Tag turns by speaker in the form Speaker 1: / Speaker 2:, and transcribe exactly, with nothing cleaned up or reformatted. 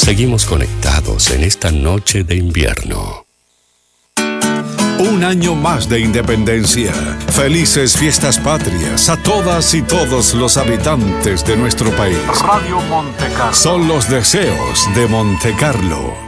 Speaker 1: Seguimos conectados en esta noche de invierno.
Speaker 2: Un año más de independencia. Felices fiestas patrias a todas y todos los habitantes de nuestro país.
Speaker 3: Radio Monte Carlo.
Speaker 2: Son los deseos de Monte Carlo.